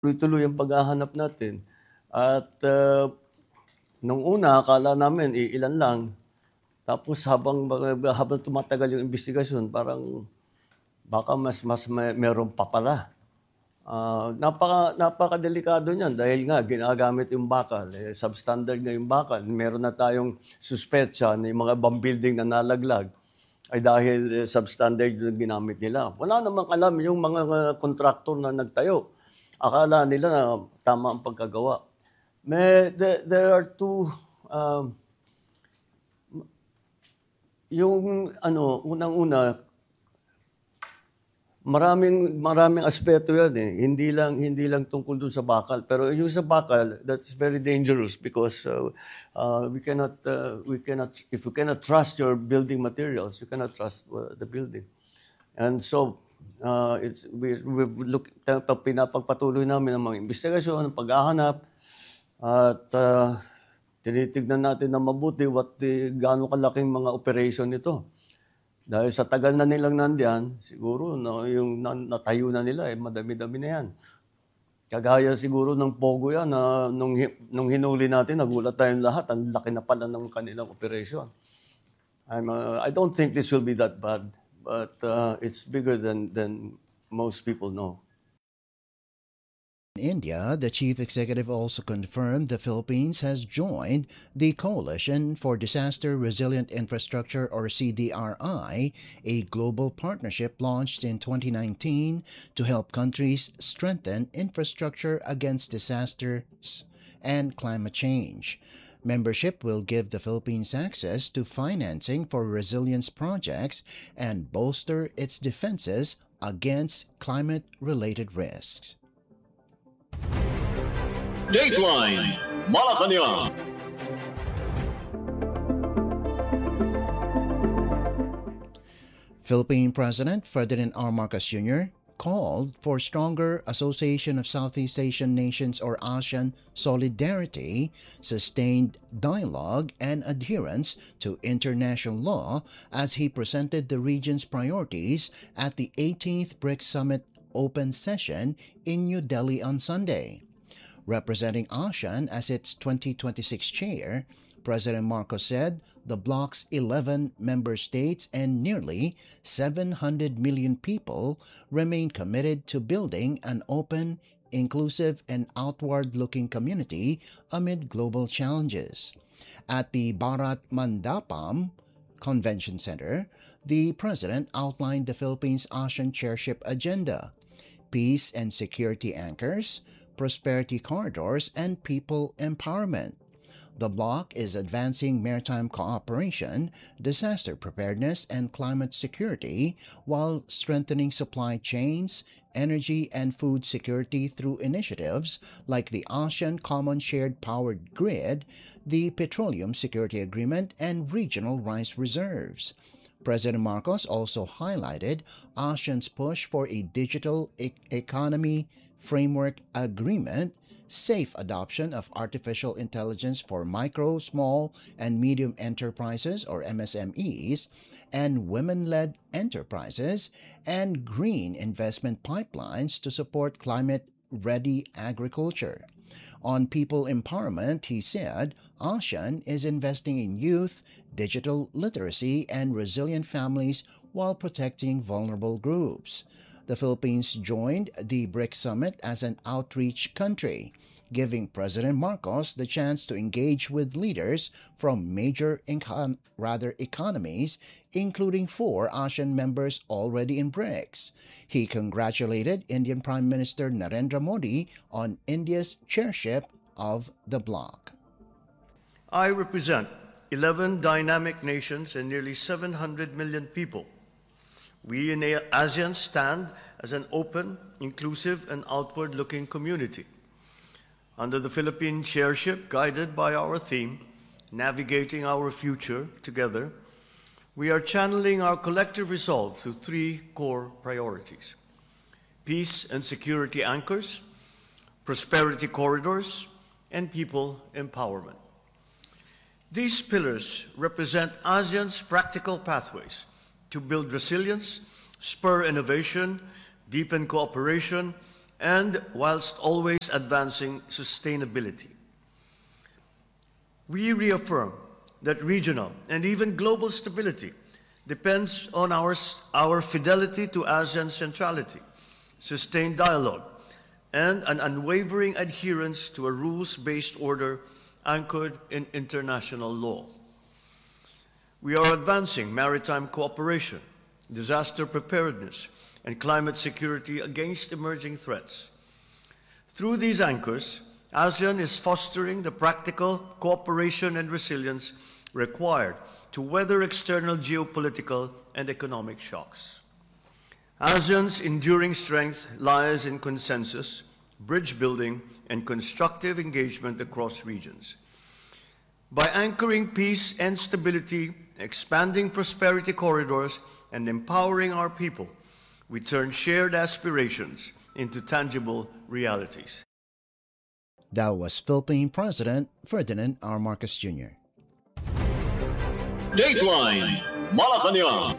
tuloy-tuloy ang paghahanap natin at, nung una akala namin iilan lang, tapos habang tumatagal yung imbestigasyon parang baka mas meron pa pala. Napakadelikado niyan dahil nga ginagamit yung bakal, substandard nga yung bakal. Meron na tayong suspetsa na yung mga ibang building na nalaglag ay dahil substandard yung ginamit nila. Wala namang alam yung mga kontraktor na nagtayo. Akala nila na tama ang pagkagawa. There are two, yung unang-una, maraming aspeto yan eh. Hindi lang tungkol dun sa bakal. Pero yung sa bakal, that's very dangerous because we cannot if you cannot trust your building materials, you cannot trust the building. And so pinapagpatuloy namin ang mga investigasyon, paghahanap at tinitignan natin na mabuti gaano kalaking mga operation nito. Dahil sa tagal na nilang nandiyan, siguro yung natayo na nila, madami-dami na yan. Kagaya siguro ng Pogo yan, na nung hinuli natin, nagulat tayong lahat, ang laki na pala ng kanilang operation. I don't think this will be that bad, but it's bigger than most people know. In India, the chief executive also confirmed the Philippines has joined the Coalition for Disaster Resilient Infrastructure, or CDRI, a global partnership launched in 2019 to help countries strengthen infrastructure against disasters and climate change. Membership will give the Philippines access to financing for resilience projects and bolster its defenses against climate-related risks. Dateline Malacanang. Philippine President Ferdinand R. Marcos Jr. called for stronger Association of Southeast Asian Nations, or ASEAN, solidarity, sustained dialogue, and adherence to international law as he presented the region's priorities at the 18th BRICS Summit Open Session in New Delhi on Sunday. Representing ASEAN as its 2026 chair, President Marcos said the bloc's 11 member states and nearly 700 million people remain committed to building an open, inclusive, and outward-looking community amid global challenges. At the Bharat Mandapam Convention Center, the President outlined the Philippines' ASEAN chairship agenda: peace and security anchors, prosperity corridors, and people empowerment. The bloc is advancing maritime cooperation, disaster preparedness, and climate security while strengthening supply chains, energy, and food security through initiatives like the ASEAN Common Shared Powered Grid, the Petroleum Security Agreement, and regional rice reserves. President Marcos also highlighted ASEAN's push for a digital economy framework agreement, safe adoption of artificial intelligence for micro, small, and medium enterprises, or MSMEs, and women-led enterprises, and green investment pipelines to support climate-ready agriculture. On people empowerment, he said ASEAN is investing in youth, digital literacy, and resilient families while protecting vulnerable groups. The Philippines joined the BRICS Summit as an outreach country, giving President Marcos the chance to engage with leaders from major economies, including 4 ASEAN members already in BRICS. He congratulated Indian Prime Minister Narendra Modi on India's chairship of the bloc. I represent 11 dynamic nations and nearly 700 million people. We in ASEAN stand as an open, inclusive, and outward-looking community. Under the Philippine chairship, guided by our theme, Navigating Our Future Together, we are channeling our collective resolve through 3 core priorities: peace and security anchors, prosperity corridors, and people empowerment. These pillars represent ASEAN's practical pathways to build resilience, spur innovation, deepen cooperation, and whilst always advancing sustainability. We reaffirm that regional and even global stability depends on our fidelity to ASEAN centrality, sustained dialogue, and an unwavering adherence to a rules-based order anchored in international law. We are advancing maritime cooperation, disaster preparedness, and climate security against emerging threats. Through these anchors, ASEAN is fostering the practical cooperation and resilience required to weather external geopolitical and economic shocks. ASEAN's enduring strength lies in consensus, bridge building, and constructive engagement across regions. By anchoring peace and stability, expanding prosperity corridors, and empowering our people, we turn shared aspirations into tangible realities. That was Philippine President Ferdinand R. Marcos Jr. Dateline Malacanang.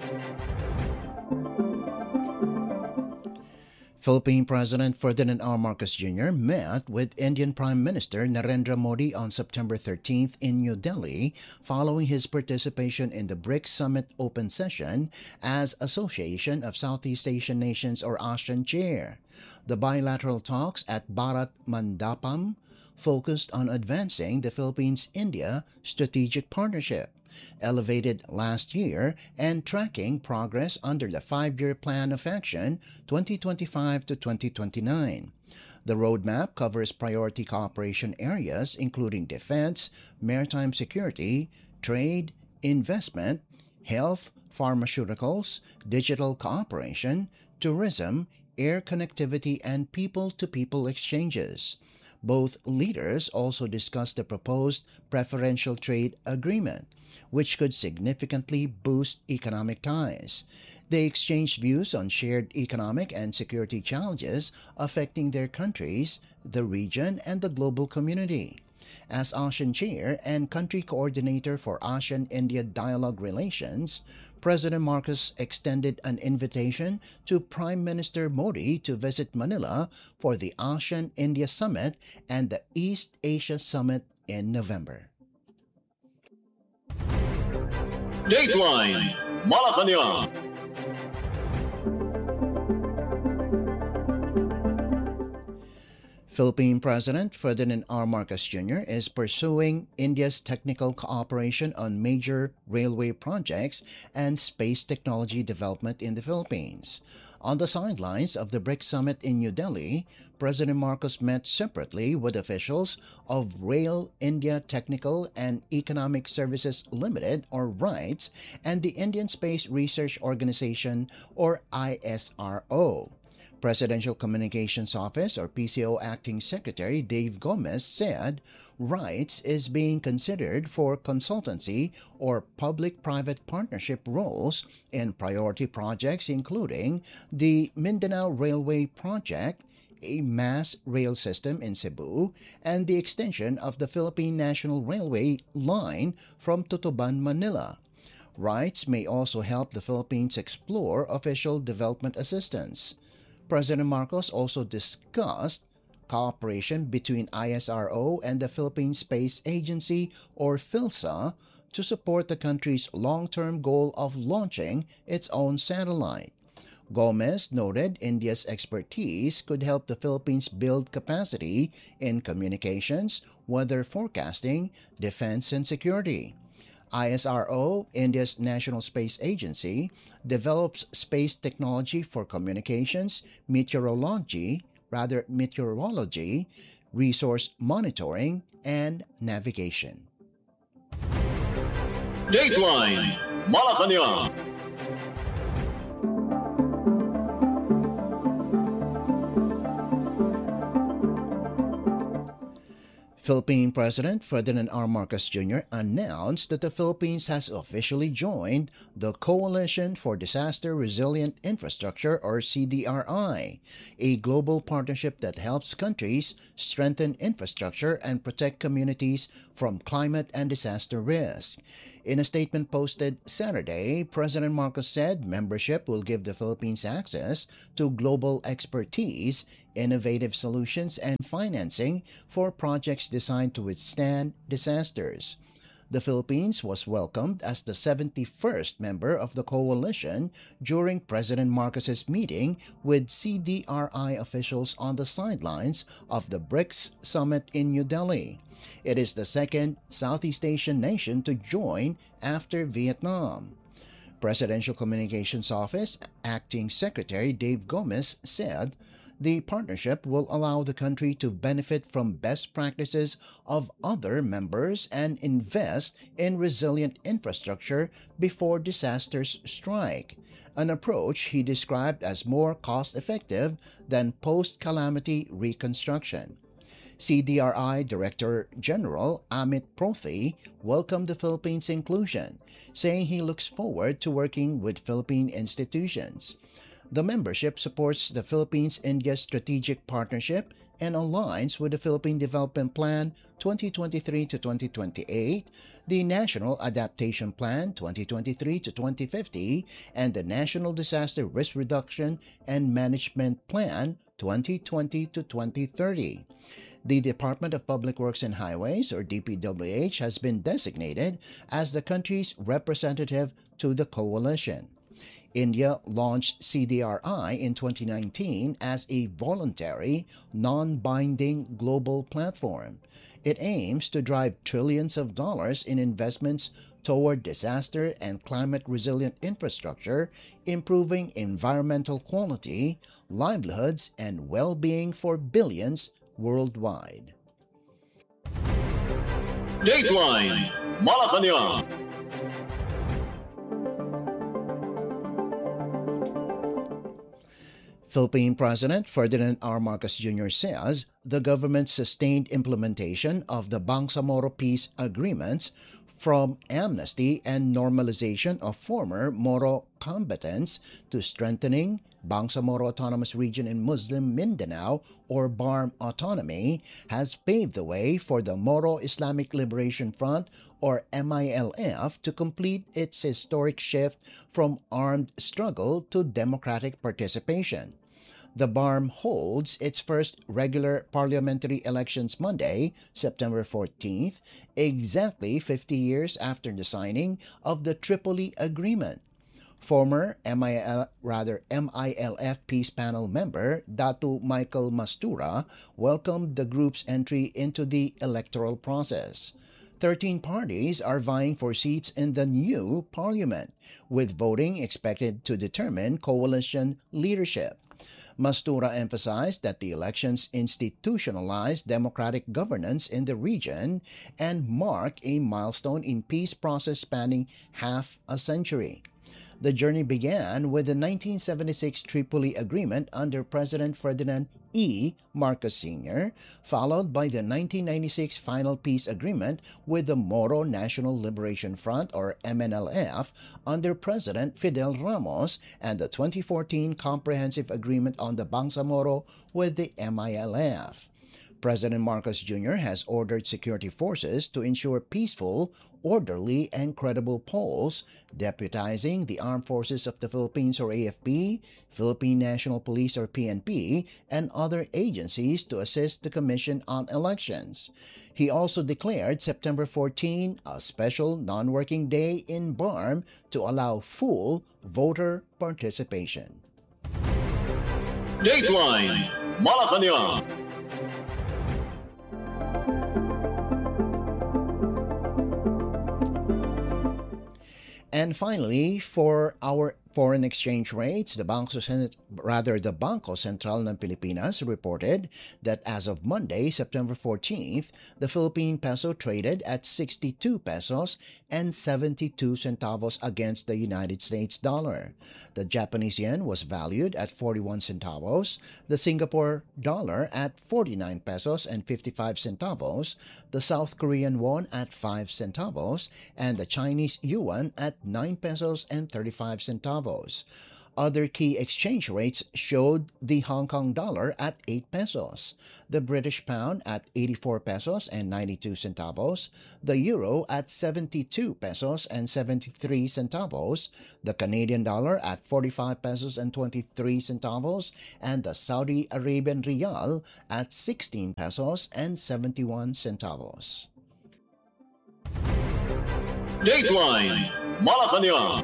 Philippine President Ferdinand R. Marcos Jr. met with Indian Prime Minister Narendra Modi on September 13th in New Delhi following his participation in the BRICS Summit Open Session as Association of Southeast Asian Nations or ASEAN chair. The bilateral talks at Bharat Mandapam focused on advancing the Philippines-India strategic partnership, elevated last year, and tracking progress under the 5-year Plan of Action 2025 to 2029. The roadmap covers priority cooperation areas including defense, maritime security, trade, investment, health, pharmaceuticals, digital cooperation, tourism, air connectivity, and people-to-people exchanges. Both leaders also discussed the proposed preferential trade agreement, which could significantly boost economic ties. They exchanged views on shared economic and security challenges affecting their countries, the region, and the global community. As ASEAN Chair and Country Coordinator for ASEAN-India Dialogue Relations, President Marcos extended an invitation to Prime Minister Modi to visit Manila for the ASEAN-India Summit and the East Asia Summit in November. Dateline Malacanang. Philippine President Ferdinand R. Marcos Jr. is pursuing India's technical cooperation on major railway projects and space technology development in the Philippines. On the sidelines of the BRICS Summit in New Delhi, President Marcos met separately with officials of Rail India Technical and Economic Services Limited, or RITES, and the Indian Space Research Organization, or ISRO. Presidential Communications Office or PCO Acting Secretary Dave Gomez said RITES is being considered for consultancy or public-private partnership roles in priority projects including the Mindanao Railway Project, a mass rail system in Cebu, and the extension of the Philippine National Railway line from Tutuban, Manila. RITES may also help the Philippines explore official development assistance. President Marcos also discussed cooperation between ISRO and the Philippine Space Agency, or PhilSA, to support the country's long-term goal of launching its own satellite. Gomez noted India's expertise could help the Philippines build capacity in communications, weather forecasting, defense, and security. ISRO, India's National Space Agency, develops space technology for communications, meteorology, resource monitoring, and navigation. Dateline Malacanang. Philippine President Ferdinand R. Marcos Jr. announced that the Philippines has officially joined the Coalition for Disaster Resilient Infrastructure, or CDRI, a global partnership that helps countries strengthen infrastructure and protect communities from climate and disaster risk. In a statement posted Saturday, President Marcos said membership will give the Philippines access to global expertise, innovative solutions, and financing for projects designed to withstand disasters. The Philippines was welcomed as the 71st member of the coalition during President Marcos's meeting with CDRI officials on the sidelines of the BRICS summit in New Delhi. It is the second Southeast Asian nation to join after Vietnam. Presidential Communications Office Acting Secretary Dave Gomez said the partnership will allow the country to benefit from best practices of other members and invest in resilient infrastructure before disasters strike, an approach he described as more cost-effective than post-calamity reconstruction. CDRI Director General Amit Prothy welcomed the Philippines' inclusion, saying he looks forward to working with Philippine institutions. The membership supports the Philippines-India Strategic Partnership and aligns with the Philippine Development Plan 2023 to 2028, the National Adaptation Plan 2023 to 2050, and the National Disaster Risk Reduction and Management Plan 2020 to 2030. The Department of Public Works and Highways, or DPWH, has been designated as the country's representative to the coalition. India launched CDRI in 2019 as a voluntary, non-binding global platform. It aims to drive trillions of dollars in investments toward disaster and climate-resilient infrastructure, improving environmental quality, livelihoods, and well-being for billions worldwide. Dateline Malacanang. Philippine President Ferdinand R. Marcos Jr. says the government's sustained implementation of the Bangsamoro Peace Agreements, from amnesty and normalization of former Moro combatants to strengthening Bangsamoro Autonomous Region in Muslim Mindanao, or BARM autonomy, has paved the way for the Moro Islamic Liberation Front, or MILF, to complete its historic shift from armed struggle to democratic participation. The BARM holds its first regular parliamentary elections Monday, September 14th, exactly 50 years after the signing of the Tripoli Agreement. Former MILF Peace Panel member Datu Michael Mastura welcomed the group's entry into the electoral process. 13 parties are vying for seats in the new parliament, with voting expected to determine coalition leadership. Mastura emphasized that the elections institutionalized democratic governance in the region and mark a milestone in peace process spanning half a century. The journey began with the 1976 Tripoli Agreement under President Ferdinand E. Marcos Sr., followed by the 1996 Final Peace Agreement with the Moro National Liberation Front, or MNLF, under President Fidel Ramos, and the 2014 Comprehensive Agreement on the Bangsamoro with the MILF. President Marcos Jr. has ordered security forces to ensure peaceful, orderly, and credible polls, deputizing the Armed Forces of the Philippines, or AFP, Philippine National Police, or PNP, and other agencies to assist the Commission on Elections. He also declared September 14 a special non-working day in BARM to allow full voter participation. Dateline Malacanang. And finally, for our foreign exchange rates, the The Bangko Sentral ng Pilipinas reported that as of Monday, September 14th, the Philippine peso traded at 62 pesos and 72 centavos against the United States dollar. The Japanese yen was valued at 41 centavos, the Singapore dollar at 49 pesos and 55 centavos, the South Korean won at 5 centavos, and the Chinese yuan at 9 pesos and 35 centavos. Other key exchange rates showed the Hong Kong dollar at 8 pesos, the British pound at 84 pesos and 92 centavos, the euro at 72 pesos and 73 centavos, the Canadian dollar at 45 pesos and 23 centavos, and the Saudi Arabian rial at 16 pesos and 71 centavos. Dateline Malacanang.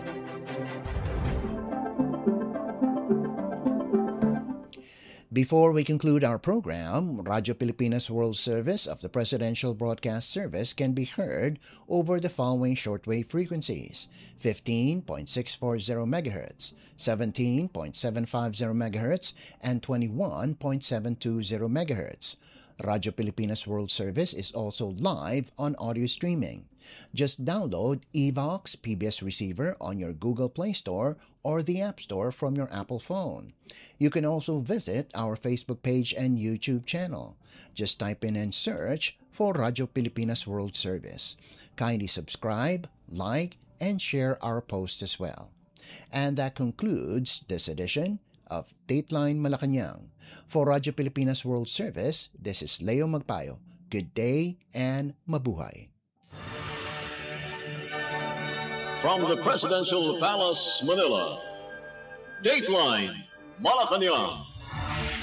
Before we conclude our program, Radyo Pilipinas World Service of the Presidential Broadcast Service can be heard over the following shortwave frequencies: 15.640 MHz, 17.750 MHz, and 21.720 MHz. Radyo Pilipinas World Service is also live on audio streaming. Just download Evox PBS Receiver on your Google Play Store or the App Store from your Apple phone. You can also visit our Facebook page and YouTube channel. Just type in and search for Radyo Pilipinas World Service. Kindly subscribe, like, and share our posts as well. And that concludes this edition of Dateline Malacanang. For Radyo Pilipinas World Service, this is Leo Magpayo. Good day and mabuhay. From the Presidential Palace, Manila, Dateline Malacanang.